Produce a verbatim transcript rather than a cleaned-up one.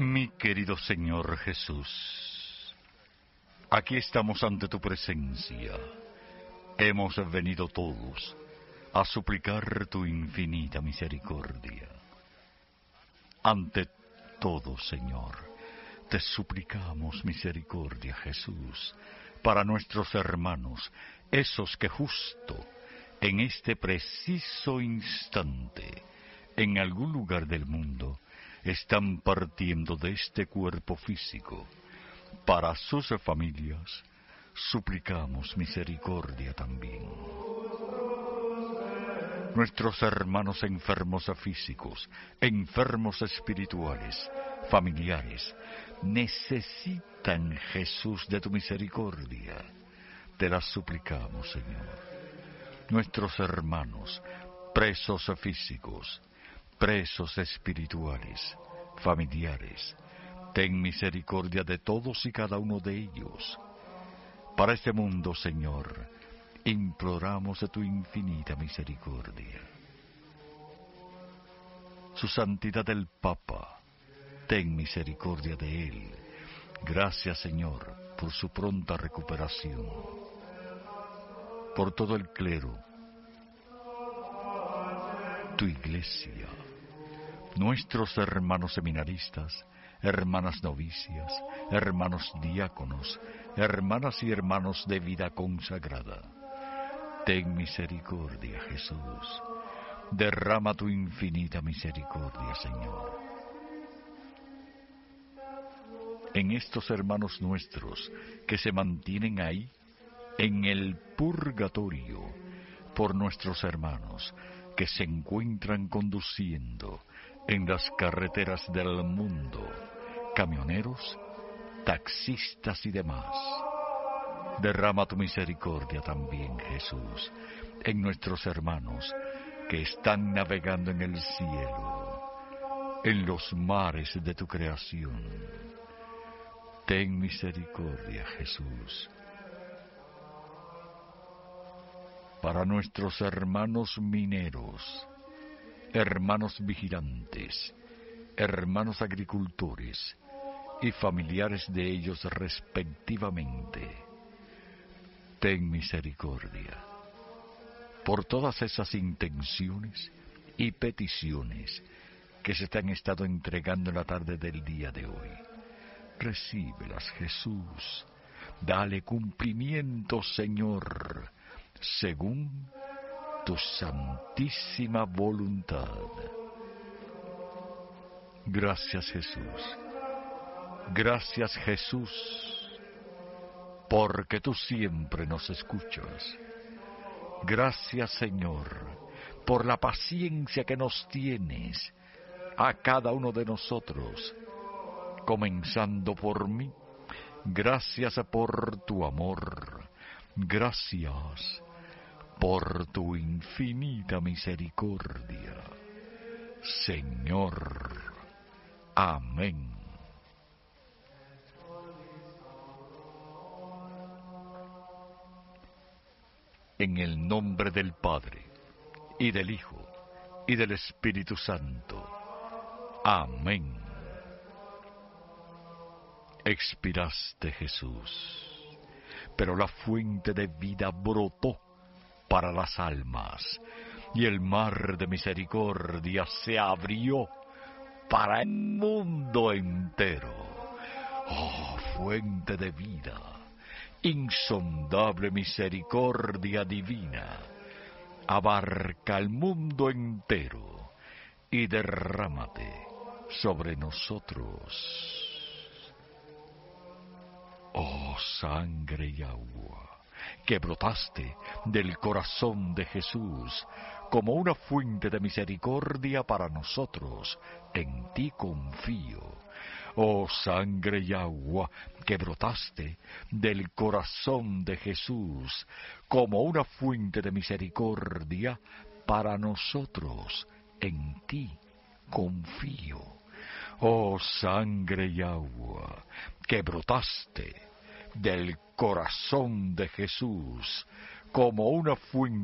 Mi querido Señor Jesús, aquí estamos ante tu presencia. Hemos venido todos a suplicar tu infinita misericordia. Ante todo, Señor, te suplicamos misericordia, Jesús, para nuestros hermanos, esos que justo en este preciso instante, en algún lugar del mundo, están partiendo de este cuerpo físico. Para sus familias, suplicamos misericordia también. Nuestros hermanos enfermos físicos, enfermos espirituales, familiares, necesitan, Jesús, de tu misericordia. Te las suplicamos, Señor. Nuestros hermanos, presos físicos, presos espirituales, familiares, ten misericordia de todos y cada uno de ellos. Para este mundo, Señor, imploramos de tu infinita misericordia. Su santidad el Papa, ten misericordia de él. Gracias, Señor, por su pronta recuperación. Por todo el clero, tu iglesia, nuestros hermanos seminaristas, hermanas novicias, hermanos diáconos, hermanas y hermanos de vida consagrada. Ten misericordia, Jesús. Derrama tu infinita misericordia, Señor. En estos hermanos nuestros que se mantienen ahí, en el purgatorio, por nuestros hermanos que se encuentran conduciendo en las carreteras del mundo, camioneros, taxistas y demás. Derrama tu misericordia también, Jesús, en nuestros hermanos que están navegando en el cielo, en los mares de tu creación. Ten misericordia, Jesús. Para nuestros hermanos mineros, hermanos vigilantes, hermanos agricultores y familiares de ellos respectivamente, ten misericordia. Por todas esas intenciones y peticiones que se te han estado entregando en la tarde del día de hoy, recíbelas, Jesús. Dale cumplimiento, Señor, según tu santísima voluntad. Gracias, Jesús. Gracias, Jesús, porque tú siempre nos escuchas. Gracias, Señor, por la paciencia que nos tienes a cada uno de nosotros, comenzando por mí. Gracias por tu amor. Gracias por tu infinita misericordia, Señor. Amén. En el nombre del Padre, y del Hijo, y del Espíritu Santo. Amén. Expiraste, Jesús, pero la fuente de vida brotó para las almas, y el mar de misericordia se abrió para el mundo entero. Oh, fuente de vida, insondable misericordia divina, abarca el mundo entero y derrámate sobre nosotros. Oh, sangre y agua, que brotaste del corazón de Jesús como una fuente de misericordia para nosotros, en ti confío. Oh, sangre y agua, que brotaste del corazón de Jesús como una fuente de misericordia para nosotros, en ti confío. Oh, sangre y agua, que brotaste del corazón de Jesús como una fuente